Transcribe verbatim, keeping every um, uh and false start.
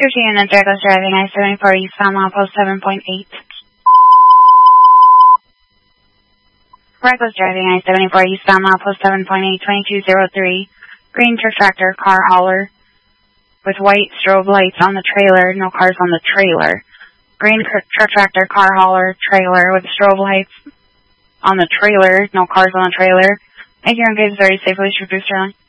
Two units, Reckless driving, I seventy-four East Sound Milepost seven point eight. Reckless driving, I seventy-four East Sound Milepost seven point eight, twenty-two oh three. Green truck tractor, car hauler, with white strobe lights on the trailer, no cars on the trailer. Green truck tractor, car hauler, trailer, with strobe lights on the trailer, no cars on the trailer. Make your engage very safely, Trooper Sterling.